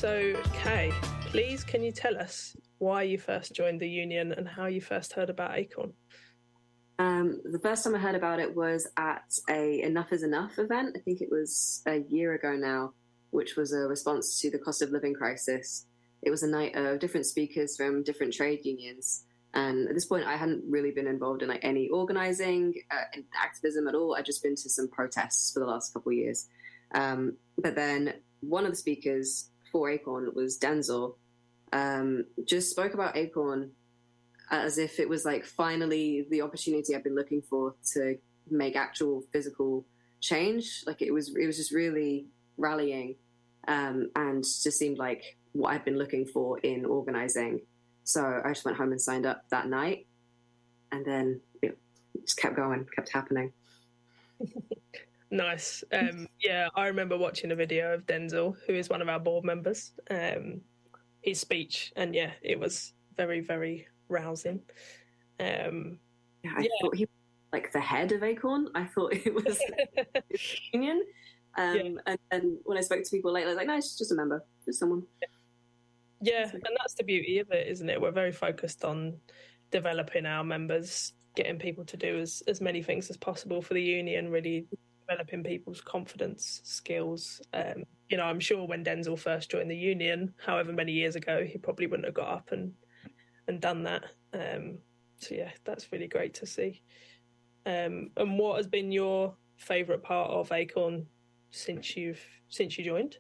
So, Kay, please can you tell us why you first joined the union and how you first heard about Acorn? The first time I heard about it was at a Enough is Enough event. I think it was a year ago now, which was a response to the cost of living crisis. It was a night of different speakers from different trade unions. And at this point, I hadn't really been involved in like any organizing, activism at all. I'd just been to some protests for the last couple of years. But then one of the speakers for Acorn was Denzel, just spoke about Acorn as if it was like finally the opportunity I've been looking for to make actual physical change. Like it was just really rallying, and just seemed like what I'd been looking for in organizing. So I just went home and signed up that night, and then it just kept going, kept happening. Nice. Yeah, I remember watching a video of Denzel, who is one of our board members, his speech, and yeah, it was very, very rousing. I thought he was like the head of Acorn. I thought it was his union. And when I spoke to people later, I was like, no, it's just a member, just someone. Yeah, and that's the beauty of it, isn't it? We're very focused on developing our members, getting people to do as many things as possible for the union, really developing people's confidence, skills. I'm sure when Denzel first joined the union, however many years ago, he probably wouldn't have got up and done that. So yeah, that's really great to see. And what has been your favourite part of Acorn since you joined?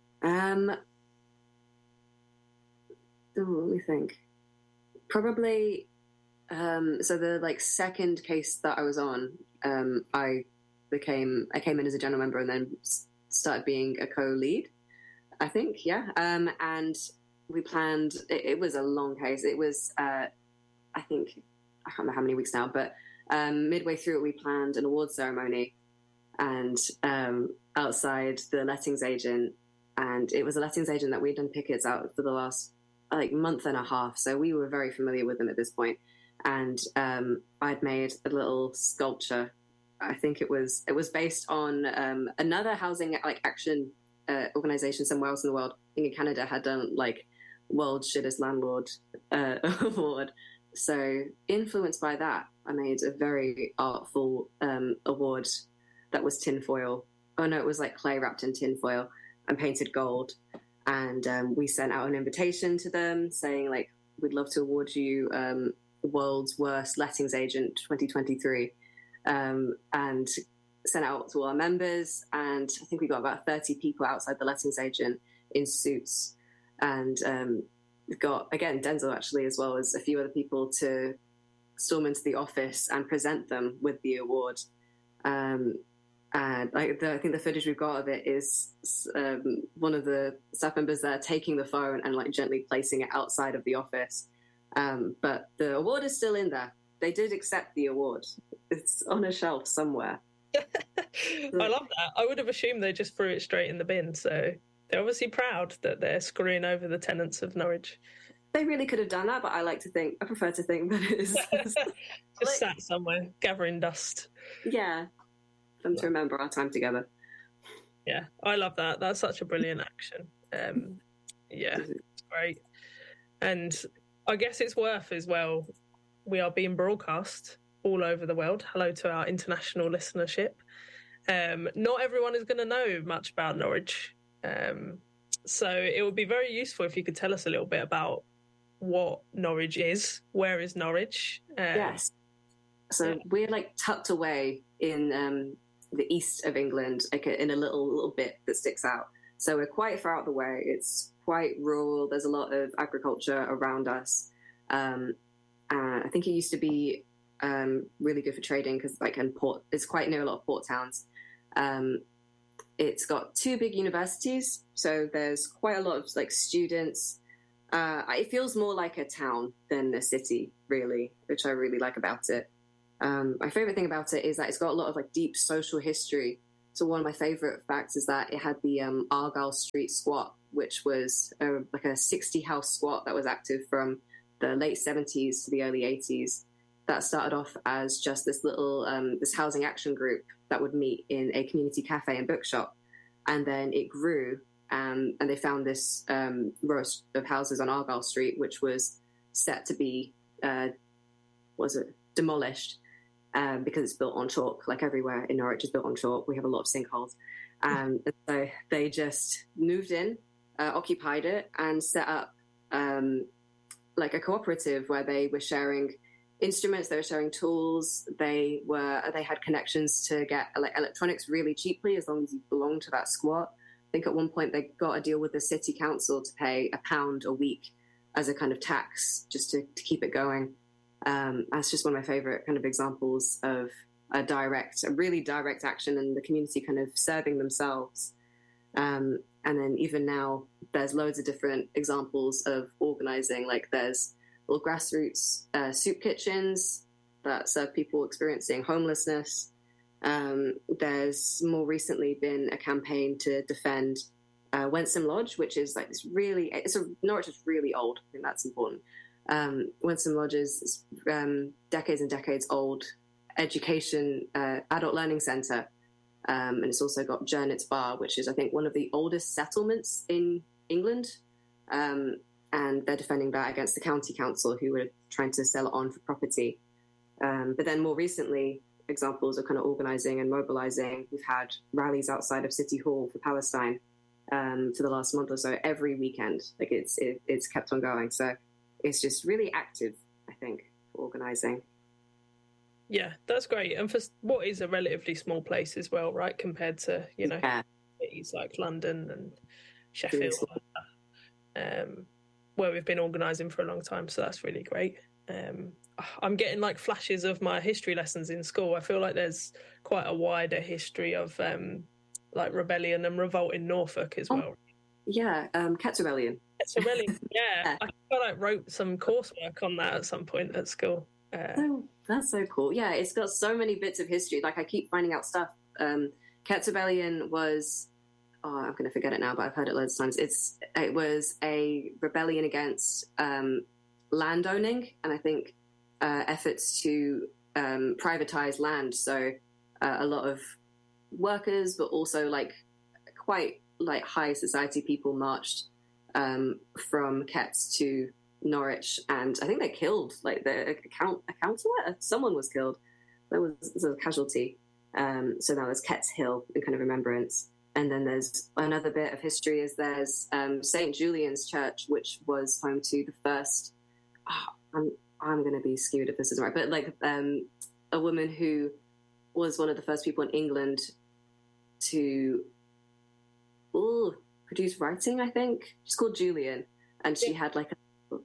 Let me think. Probably. So the second case that I was on, I came in as a general member and then started being a co-lead, I think. Yeah. And we planned. It was a long case. It was. I think I can't remember how many weeks now, but midway through it, we planned an award ceremony, and outside the lettings agent, and it was a lettings agent that we'd done pickets out for the last month and a half, so we were very familiar with them at this point. And I'd made a little sculpture. I think it was based on another housing action organization somewhere else in the world. I think in Canada had done World Shittest Landlord award. So influenced by that, I made a very artful award that was tinfoil. Oh no, it was clay wrapped in tinfoil and painted gold. And we sent out an invitation to them saying, we'd love to award you the world's worst lettings agent 2023, and sent out to all our members. And I think we got about 30 people outside the lettings agent in suits. And we've got, again, Denzel actually, as well as a few other people to storm into the office and present them with the award. And I think the footage we've got of it is one of the staff members there taking the phone and gently placing it outside of the office. But the award is still in there. They did accept the award. It's on a shelf somewhere. I love that. I would have assumed they just threw it straight in the bin. So they're obviously proud that they're screwing over the tenants of Norwich. They really could have done that, but I prefer to think that it is just sat somewhere gathering dust. Yeah. To remember our time together. Yeah, I love that. That's such a brilliant action. Yeah, it's great. And I guess it's worth as well, we are being broadcast all over the world. Hello to our international listenership. Not everyone is going to know much about Norwich. So it would be very useful if you could tell us a little bit about what Norwich is. Where is Norwich? Yes. So we're tucked away in the east of England, in a little bit that sticks out. So we're quite far out the way. It's quite rural. There's a lot of agriculture around us. I think it used to be really good for trading because it's quite near a lot of port towns. It's got 2 big universities, so there's quite a lot of students. It feels more like a town than a city, really, which I really like about it. My favorite thing about it is that it's got a lot of deep social history. So one of my favorite facts is that it had the Argyle Street squat, which was a 60 house squat that was active from the late 70s to the early 80s. That started off as just this little this housing action group that would meet in a community cafe and bookshop, and then it grew and they found this row of houses on Argyle Street, which was set to be demolished because it's built on chalk. Like everywhere in Norwich is built on chalk. We have a lot of sinkholes. And so they just moved in, occupied it, and set up like a cooperative where they were sharing instruments, they were sharing tools, they had connections to get like electronics really cheaply as long as you belonged to that squat. I think at one point they got a deal with the city council to pay £1 a week as a kind of tax just to keep it going. That's just one of my favorite kind of examples of a really direct action and the community kind of serving themselves. And then even now there's loads of different examples of organizing, like there's little grassroots soup kitchens that serve people experiencing homelessness. There's more recently been a campaign to defend Wensum Lodge, which is like this Norwich is really old. I think that's important. Wensum Lodge is decades and decades old education, adult learning centre. And it's also got Jernitz Bar, which is, I think, one of the oldest settlements in England. And they're defending that against the county council, who were trying to sell it on for property. But then more recently, examples of kind of organising and mobilising. We've had rallies outside of City Hall for Palestine for the last month or so, every weekend. Like it's kept on going. So it's just really active, I think, for organising. Yeah, that's great. And for what is a relatively small place as well, right, compared to, cities like London and Sheffield, where we've been organising for a long time. So that's really great. I'm getting like flashes of my history lessons in school. I feel like there's quite a wider history of like rebellion and revolt in Norfolk as well. Yeah, Kett's Rebellion. Kett's Rebellion, yeah. I wrote some coursework on that at some point at school. That's so cool. Yeah, it's got so many bits of history. Like I keep finding out stuff. Kett's Rebellion was, I'm going to forget it now, but I've heard it loads of times. It was a rebellion against landowning, and I think efforts to privatize land. So a lot of workers, but also like quite like high society people marched from Kett's to Norwich, and I think they killed like a councillor. Someone was killed. There was a casualty. So now there's Kett's Hill in kind of remembrance. And then there's another bit of history is there's St. Julian's Church, which was home to the first, I'm going to be skewed if this isn't right, but like a woman who was one of the first people in England to produce writing, I think. She's called Julian. And she had like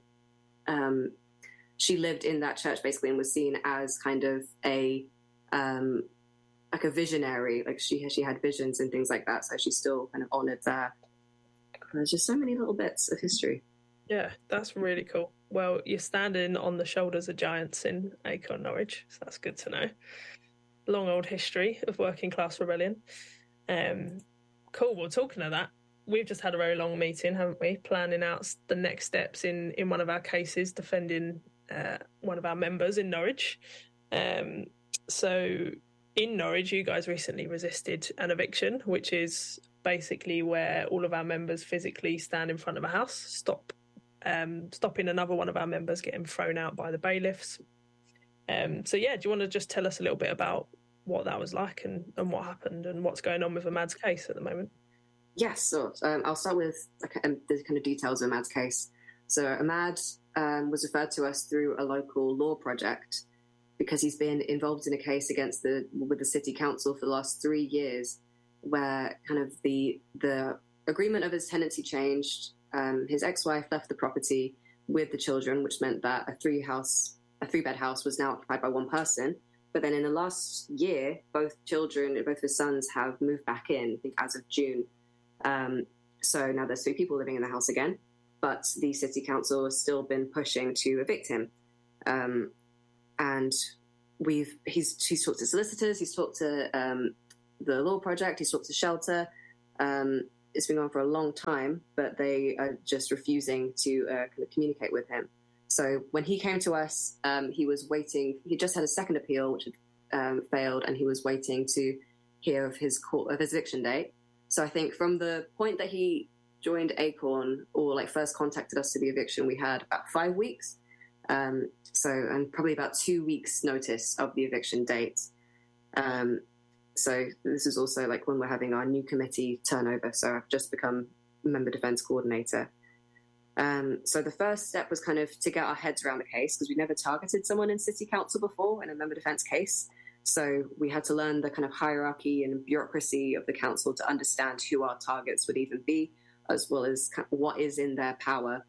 she lived in that church basically and was seen as kind of a like a visionary. Like she had visions and things like that, so she's still kind of honoured there. There's just so many little bits of history. Yeah, that's really cool. Well, you're standing on the shoulders of giants in Acorn, Norwich, so that's good to know. Long old history of working class rebellion. Cool. Well, talking of that, we've just had a very long meeting, haven't we? Planning out the next steps in one of our cases, defending one of our members in Norwich. So in Norwich, you guys recently resisted an eviction, which is basically where all of our members physically stand in front of a house, stopping another one of our members getting thrown out by the bailiffs. So yeah, do you want to just tell us a little bit about what that was like and what happened and what's going on with Ahmad's case at the moment? Yes, so I'll start with the kind of details of Ahmad's case. So Ahmad was referred to us through a local law project because he's been involved in a case with the city council for the last 3 years, where kind of the agreement of his tenancy changed. His ex-wife left the property with the children, which meant that a three-bed house was now occupied by one person. But then in the last year, both his sons have moved back in, I think as of June. So now there's 3 people living in the house again, but the city council has still been pushing to evict him. And he's talked to solicitors, he's talked to the law project, he's talked to shelter. It's been on for a long time, but they are just refusing to kind of communicate with him. So when he came to us, he was waiting. He just had a second appeal, which had failed, and he was waiting to hear of his eviction date. So I think from the point that he joined Acorn, or like first contacted us to the eviction, we had about 5 weeks. And probably about 2 weeks notice of the eviction date. So this is also like when we're having our new committee turnover. So I've just become member defense coordinator. So the first step was kind of to get our heads around the case, because we never targeted someone in city council before in a member defense case. So we had to learn the kind of hierarchy and bureaucracy of the council to understand who our targets would even be, as well as what is in their power.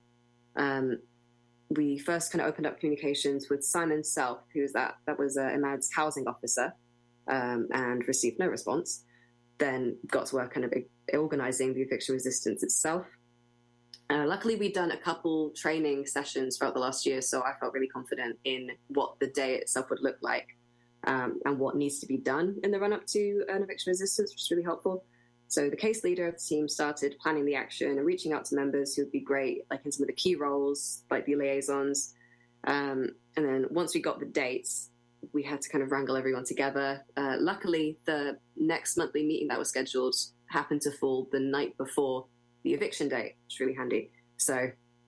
We first kind of opened up communications with Simon Self, who's that was Imad's housing officer, and received no response. Then got to work kind of organising the eviction resistance itself. Luckily, we'd done a couple training sessions throughout the last year, so I felt really confident in what the day itself would look like, and what needs to be done in the run-up to an eviction resistance, which was really helpful. So the case leader of the team started planning the action and reaching out to members who would be great, like in some of the key roles, like the liaisons. And then once we got the dates, we had to kind of wrangle everyone together. Luckily, the next monthly meeting that was scheduled happened to fall the night before the eviction date, which is really handy. So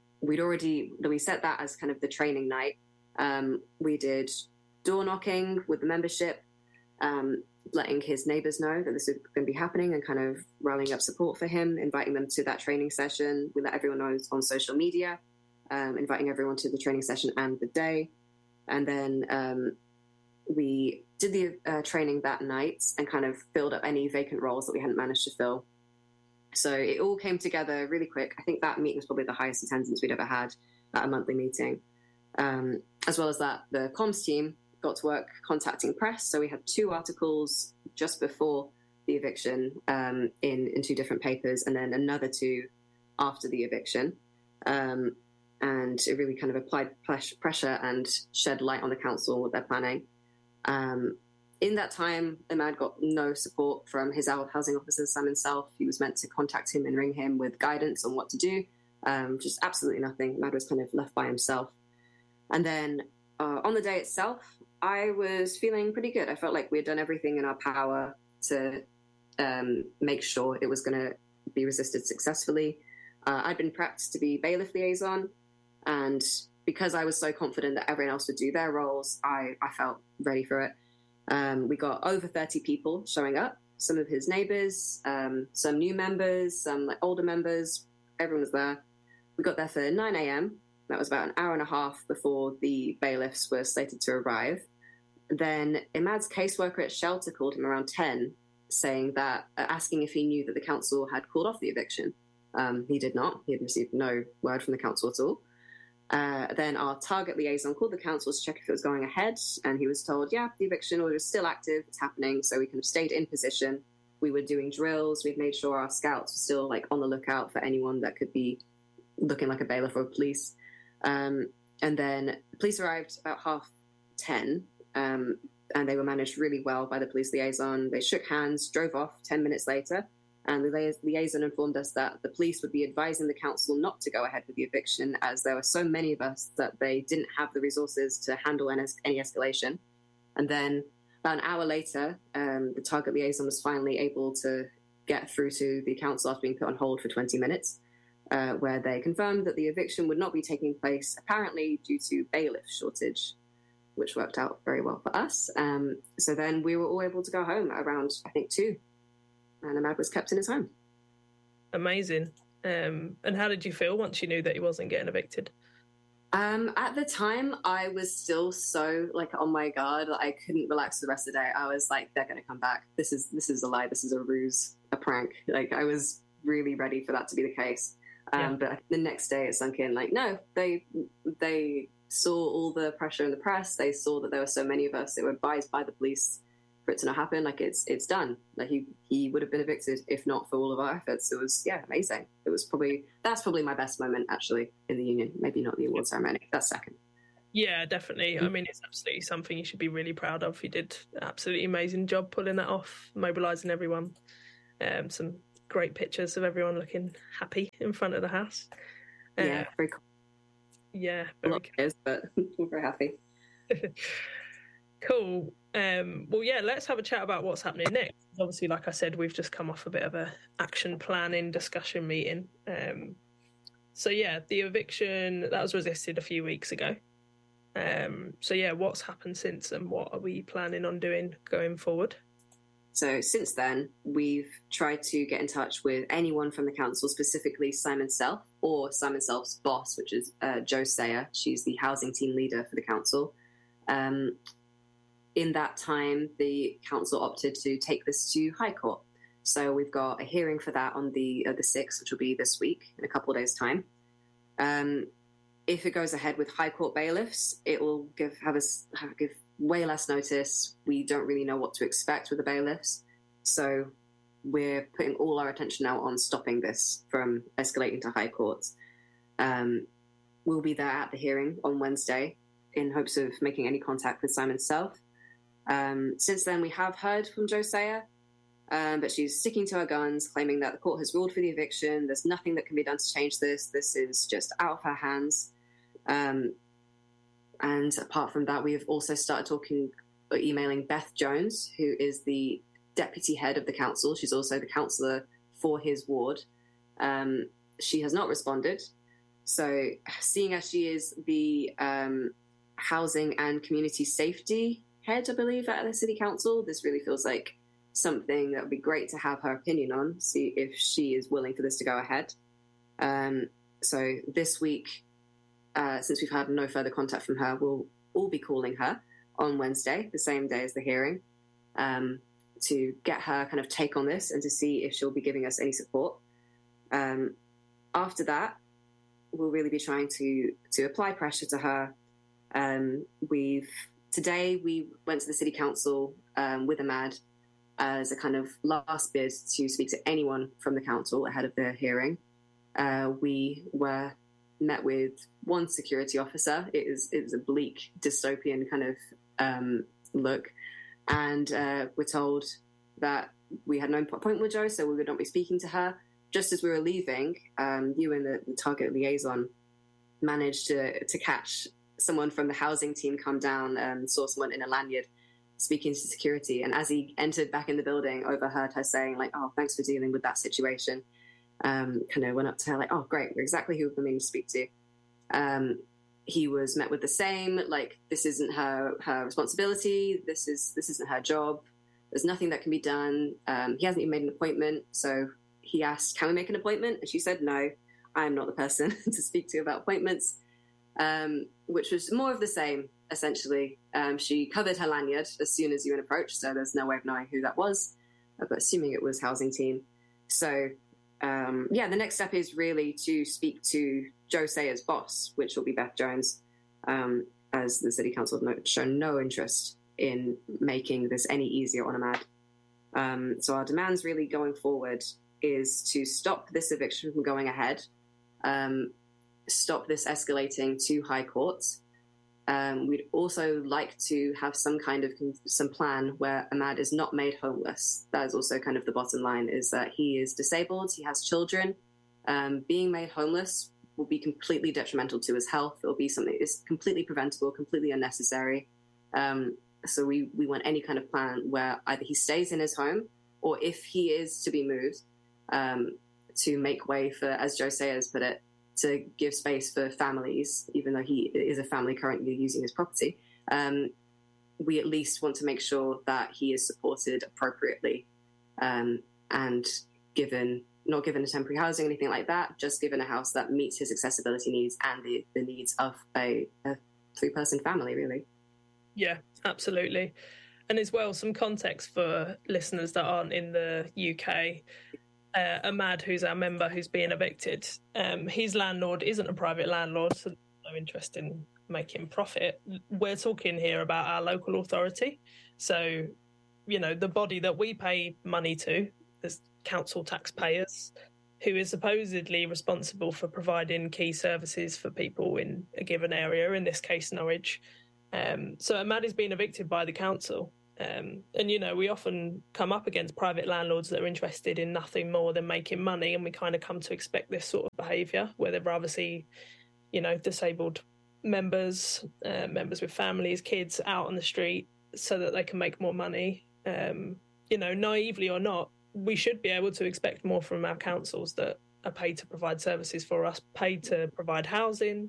we set that as kind of the training night. We did door knocking with the membership, letting his neighbours know that this is going to be happening and kind of rallying up support for him, inviting them to that training session. We let everyone know on social media, inviting everyone to the training session and the day. And then we did the training that night and kind of filled up any vacant roles that we hadn't managed to fill. So it all came together really quick. I think that meeting was probably the highest attendance we'd ever had at a monthly meeting. As well as that, the comms team got to work contacting press. So we had 2 articles just before the eviction in 2 different papers, and then another 2 after the eviction. And it really kind of applied pressure and shed light on the council with their planning. In that time, Imad got no support from his housing officer, Simon Self. He was meant to contact him and ring him with guidance on what to do. Just absolutely nothing. Imad was kind of left by himself. And then on the day itself, I was feeling pretty good. I felt like we had done everything in our power to make sure it was going to be resisted successfully. I'd been prepped to be bailiff liaison, and because I was so confident that everyone else would do their roles, I felt ready for it. We got over 30 people showing up, some of his neighbours, some new members, some like older members. Everyone was there. We got there for 9 a.m. That was about an hour and a half before the bailiffs were slated to arrive. Then Imad's caseworker at shelter called him around 10, saying that, asking if he knew that the council had called off the eviction. He did not. He had received no word from the council at all. Then our target liaison called the council to check if it was going ahead, and he was told, yeah, the eviction order is still active, it's happening. So we kind of stayed in position. We were doing drills. We'd made sure our scouts were still like on the lookout for anyone that could be looking like a bailiff or police. And then the police arrived about 10:30, and they were managed really well by the police liaison. They shook hands, drove off 10 minutes later, and the liaison informed us that the police would be advising the council not to go ahead with the eviction, as there were so many of us that they didn't have the resources to handle any escalation. And then about an hour later, the target liaison was finally able to get through to the council after being put on hold for 20 minutes, where they confirmed that the eviction would not be taking place, apparently due to bailiff shortage, which worked out very well for us. So then we were all able to go home at around, I think, 2. And Imad was kept in his home. Amazing. And how did you feel once you knew that he wasn't getting evicted? At the time, I was still so like on my guard that I couldn't relax the rest of the day. I was like, they're going to come back. This is a lie. This is a ruse, a prank. Like, I was really ready for that to be the case. But the next day it sunk in. Like, no, they saw all the pressure in the press. They saw that there were so many of us that were advised by the police for it to not happen. Like, it's done. Like, he would have been evicted if not for all of our efforts. It was amazing. That's probably my best moment actually in the union. Maybe not the award ceremony. That's second. Yeah, definitely. I mean, it's absolutely something you should be really proud of. You did an absolutely amazing job pulling that off, mobilising everyone. Some great pictures of everyone looking happy in front of the house. Yeah, very cool. Yeah, a lot of years, but we're very happy. Cool. Well, yeah, let's have a chat about what's happening next. obviously, like I said, we've just come off a bit of a action planning discussion meeting. So yeah, the eviction that was resisted a few weeks ago. So yeah, what's happened since, and what are we planning on doing going forward? So since then, we've tried to get in touch with anyone from the council, specifically Simon Self or Simon Self's boss, which is Jo Sayer. She's the housing team leader for the council. In that time, the council opted to take this to High Court. So we've got a hearing for that on the 6th, which will be this week, in a couple of days' time. If it goes ahead with High Court bailiffs, it will give way less notice. We don't really know what to expect with the bailiffs. So we're putting all our attention now on stopping this from escalating to High Courts. We'll be there at the hearing on Wednesday in hopes of making any contact with Simon Self. Since then, we have heard from Jo Sayer, but she's sticking to her guns, claiming that the court has ruled for the eviction. There's nothing that can be done to change this. This is just out of her hands. And apart from that, we have also started emailing Beth Jones, who is the deputy head of the council. She's also the councillor for his ward. She has not responded. So seeing as she is the housing and community safety head, I believe, at the city council, this really feels like something that would be great to have her opinion on, see if she is willing for this to go ahead. So this week, since we've had no further contact from her, we'll all be calling her on Wednesday, the same day as the hearing, to get her kind of take on this and to see if she'll be giving us any support. After that, we'll really be trying to apply pressure to her. Today we went to the city council with Ahmad as a kind of last bid to speak to anyone from the council ahead of the hearing. We were met with one security officer. It was a bleak dystopian kind of look, and we're told that we had no appointment with Jo, so we would not be speaking to her. Just as we were leaving, you and the target liaison managed to catch someone from the housing team come down and saw someone in a lanyard speaking to security. And as he entered back in the building, overheard her saying, like, "Oh, thanks for dealing with that situation." Kind of went up to her like, "Oh, great, we're exactly who we've been meaning to speak to." He was met with the same, like, this isn't her responsibility. This isn't her job. There's nothing that can be done. He hasn't even made an appointment. So he asked, "Can we make an appointment?" And she said, "No, I'm not the person to speak to about appointments," which was more of the same, essentially. She covered her lanyard as soon as you were approached, so there's no way of knowing who that was, but assuming it was housing team. So, the next step is really to speak to Jo Sayer's boss, which will be Beth Jones, as the city council have shown no interest in making this any easier on Ahmad. So our demands really going forward is to stop this eviction from going ahead, stop this escalating to high courts. We'd also like to have some kind of some plan where Ahmad is not made homeless. That is also kind of the bottom line, is that he is disabled, he has children. Being made homeless will be completely detrimental to his health. It will be something that's completely preventable, completely unnecessary. So we want any kind of plan where either he stays in his home, or if he is to be moved, to make way for, as Jo Sayer has put it, to give space for families, even though he is a family currently using his property. We at least want to make sure that he is supported appropriately, and not given a temporary housing, anything like that, just given a house that meets his accessibility needs and the needs of a three-person family, really. Yeah, absolutely. And as well, some context for listeners that aren't in the UK. Ahmad, who's our member who's being evicted, his landlord isn't a private landlord, so no interest in making profit. We're talking here about our local authority. So, the body that we pay money to as council taxpayers, who is supposedly responsible for providing key services for people in a given area, in this case, Norwich. So Ahmad is being evicted by the council. And, we often come up against private landlords that are interested in nothing more than making money, and we kind of come to expect this sort of behaviour, where they'd rather see, disabled members with families, kids out on the street so that they can make more money. naively or not, we should be able to expect more from our councils that are paid to provide services for us, paid to provide housing.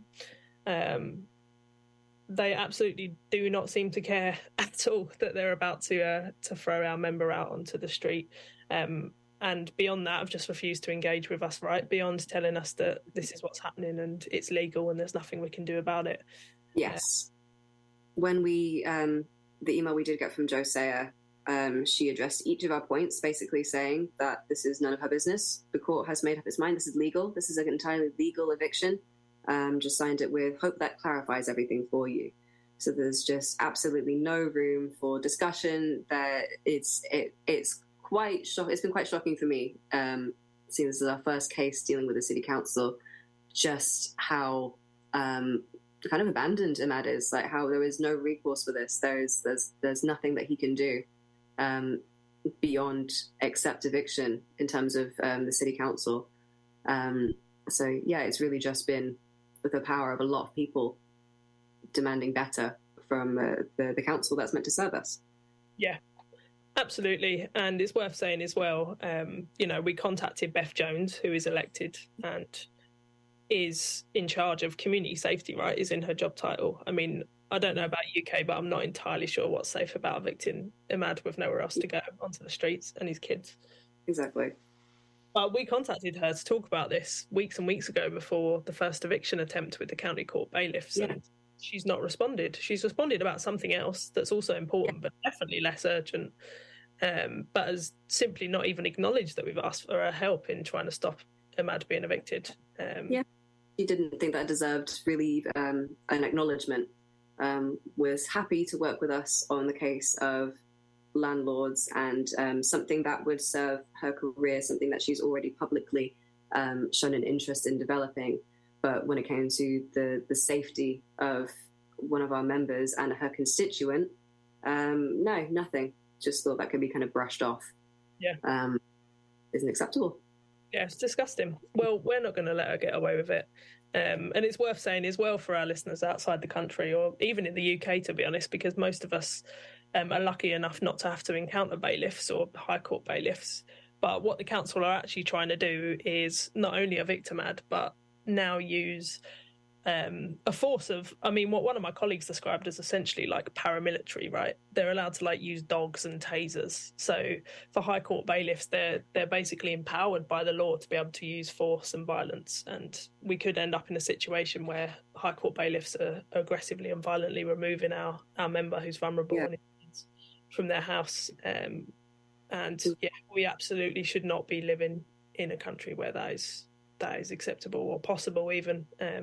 They absolutely do not seem to care at all that they're about to throw our member out onto the street. And beyond that, have just refused to engage with us, right? Beyond telling us that this is what's happening and it's legal and there's nothing we can do about it. Yes. When we, the email we did get from Jo Sayer, she addressed each of our points, basically saying that this is none of her business. The court has made up its mind. This is legal. This is an entirely legal eviction. Just signed it with hope that clarifies everything for you. So there's just absolutely no room for discussion. That it's quite it's been quite shocking for me, seeing this is our first case dealing with the city council, just how kind of abandoned Imad is, like how there is no recourse for this. There's nothing that he can do beyond accept eviction in terms of the city council. So yeah, it's really just been with the power of a lot of people demanding better from the council that's meant to serve us. Yeah, absolutely. And it's worth saying as well, we contacted Beth Jones, who is elected and is in charge of community safety, right, is in her job title. I mean, I don't know about UK, but I'm not entirely sure what's safe about evicting Imad with nowhere else to go onto the streets and his kids. Exactly. But we contacted her to talk about this weeks and weeks ago before the first eviction attempt with the county court bailiffs, and she's not responded. She's responded about something else that's also important, but definitely less urgent, but has simply not even acknowledged that we've asked for her help in trying to stop Imad being evicted. She didn't think that deserved really an acknowledgement. Was happy to work with us on the case of landlords and something that would serve her career, something that she's already publicly shown an interest in developing. But when it came to the safety of one of our members and her constituent, no, nothing. Just thought that could be kind of brushed off. Isn't acceptable. Yeah, it's disgusting. Well, we're not going to let her get away with it. And it's worth saying as well for our listeners outside the country, or even in the UK, to be honest, because most of us are lucky enough not to have to encounter bailiffs or High Court bailiffs. But what the council are actually trying to do is not only evict Imad, but now use a force of, what one of my colleagues described as essentially like paramilitary, right? They're allowed to use dogs and tasers. So for High Court bailiffs, they're basically empowered by the law to be able to use force and violence. And we could end up in a situation where High Court bailiffs are aggressively and violently removing our member who's vulnerable from their house. We absolutely should not be living in a country where that is acceptable or possible even.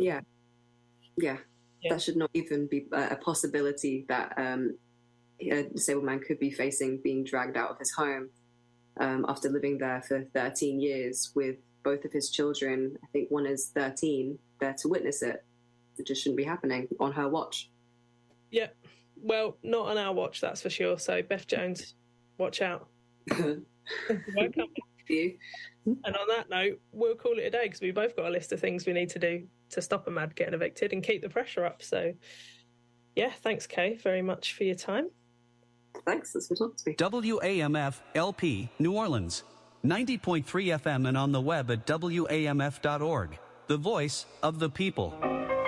That should not even be a possibility that a disabled man could be facing being dragged out of his home after living there for 13 years with both of his children. I think one is 13, there to witness it. It just shouldn't be happening on her watch. Yeah, well, not on our watch, that's for sure. So Beth Jones, watch out. Welcome. You. And on that note, we'll call it a day because we've both got a list of things we need to do to stop Imad getting evicted and keep the pressure up. So, thanks, Kay, very much for your time. Thanks, that's for talking to me. WAMF LP, New Orleans, 90.3 FM and on the web at WAMF.org. The voice of the people.